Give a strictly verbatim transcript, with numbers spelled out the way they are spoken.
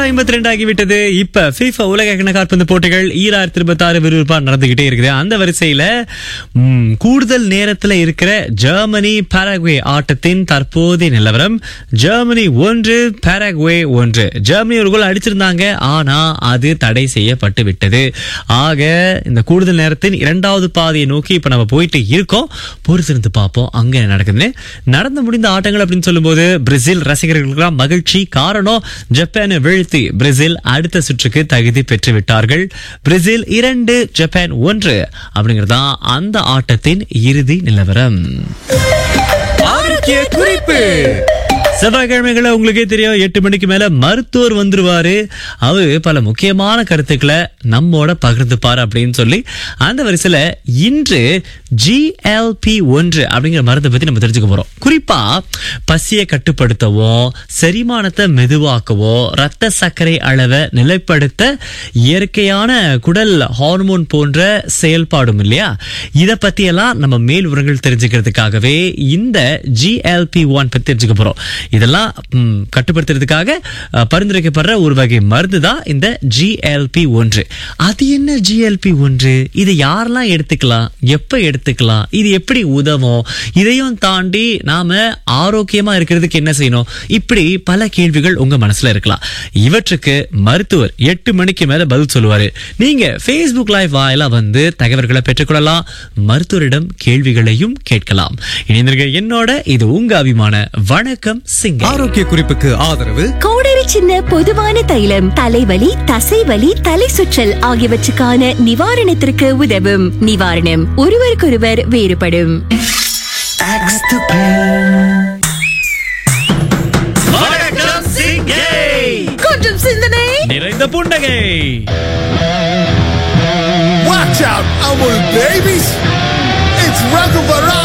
ஐம்பத்தி ரெண்டு ஆகிவிட்டது. இப்ப FIFA உலக கிண்ண கால்பந்து போட்டிகள் ஈராயிரத்தி இருபத்தி ஆறு விறுவிறுப்பா நடந்துகிட்டே இருக்குது. அந்த வரிசையில ம், கூடுதல் நேரத்துல இருக்கிற ஜெர்மனி பாராகுவே ஆட்டத்தின் தற்போதைய நிலவரம். ஜெர்மனி ஒன்று பாராகுவே ஒன்று. ஜெர்மனி ஒரு கோல் அடிச்சிருந்தாங்க, ஆனா அது தடை செய்யப்பட்டு விட்டது. ஆக இந்த கூடுதல் நேரத்தின் இரண்டாவது பாதையை நோக்கி இப்ப நம்ம போயிட்டு இருக்கோம். பொறுத்திருந்து பார்ப்போம் அங்க என்ன நடக்குதுன்னு. நடந்து முடிந்த ஆட்டங்கள் அப்படின்னு சொல்லும்போது பிரேசில் ரசிகர்களுக்கு மகிழ்ச்சி. காரணம், ஜப்பானை வீழ்த்தி பிரேசில் அடுத்த சுற்றுக்கு தகுதி பெற்று விட்டார்கள். பிரேசில் இரண்டு ஜப்பான் ஒன்று அப்படிங்கறதான் அந்த ஆட்டத்தின் இறுதி நிலவரம். ஆரோக்கிய குறிப்பு. செவ்வாய்க்கிழமைகளை உங்களுக்கே தெரியும், எட்டு மணிக்கு மேல மருத்துவர் வந்துருவாரு. அவரு பல முக்கியமான கருத்துக்களை நம்மோட பகிர்ந்துப்பாரு அப்படின்னு சொல்லி அந்த வரிசையில இன்று ஜி எல் பி ஒன்று அப்படிங்கிற மருந்தை பத்தி நம்ம தெரிஞ்சுக்க போறோம். குறிப்பா பசியை கட்டுப்படுத்தவோ, செரிமானத்தை மெதுவாக்கவோ, ரத்த சர்க்கரை அளவை நிலைப்படுத்த இயற்கையான குடல் ஹார்மோன் போன்ற செயல்பாடும் இல்லையா, இதை பத்தி எல்லாம் நம்ம மேல் விவரங்கள் தெரிஞ்சுக்கிறதுக்காகவே இந்த ஜி எல் பி ஒன் பத்தி தெரிஞ்சுக்க போறோம். இதெல்லாம் கட்டுப்படுத்துறதுக்காக பரிந்துரைக்கப்படுற ஒரு வகை மருந்து தான் இந்த ஜி எல் பி ஒன்று. அது என்ன ஜி எல் பி ஒன்று? இதை யாரெல்லாம் எடுத்துக்கலாம், எப்ப எடுத்துக்கலாம், இது எப்படி உதவும், இதையும் தாண்டி நாம ஆரோக்கியமா இருக்கிறதுக்கு என்ன செய்யணும், இப்படி பல கேள்விகள் உங்க மனசுல இருக்கலாம். இவற்றுக்கு மருத்துவர் எட்டு மணிக்கு மேல பதில் சொல்லுவாரு. நீங்க Facebook லைவ் வாயிலா வந்து தகவல்களை பெற்றுக்கொள்ளலாம், மருத்துவரிடம் கேள்விகளையும் கேட்கலாம். இணைந்திருக்க என்னோட இது உங்க அபிமான வணக்கம் சிங்க. ஆரோக்கிய குறிப்புக்கு ஆதரவு கோடரி சின்ன பொதுவான தைலம் தலைவலி, தசைவலி, தலை சுற்றல் ஆகியவற்றுக்கான நிவாரணத்திற்கு உதவும். நிவாரணம் ஒருவருக்கொருவர் வேறுபடும். வணக்கம் சிங்கை. கொஞ்சம் சிந்தனை நிறைந்த புன்னகை. Watch out, our babies! It's Raghu Baram!